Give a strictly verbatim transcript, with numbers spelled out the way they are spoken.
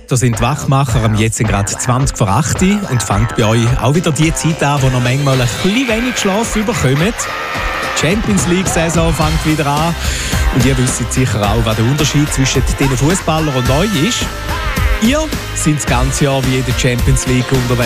Da sind die Wachmacher am jetzt gerade zwanzig vor acht und fängt bei euch auch wieder die Zeit an, wo noch manchmal ein bisschen wenig Schlaf bekommt. Die Champions League-Saison fängt wieder an und ihr wisst sicher auch, was der Unterschied zwischen den Fußballern und euch ist. Ihr seid das ganze Jahr wie in der Champions League unterwegs.